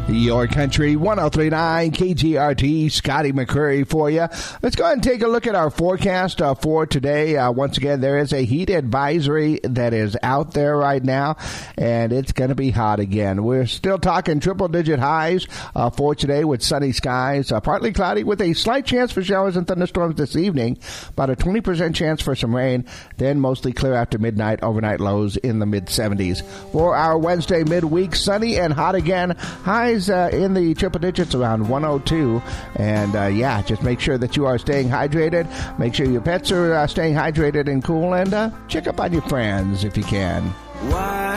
Your Country 103.9 KGRT, Scotty McCurry for you. Let's go ahead and take a look at our forecast for today. Once again, there is a heat advisory that is out there right now, and it's going to be hot again. We're still talking triple-digit highs for today with sunny skies, partly cloudy with a slight chance for showers and thunderstorms this evening, about a 20% chance for some rain, then mostly clear after midnight, overnight lows in the mid-70s. For our Wednesday midweek, sunny and hot again, highs in the triple digits around 102. And just make sure that you are staying hydrated. Make sure your pets are staying hydrated and cool. And check up on your friends if you can. Why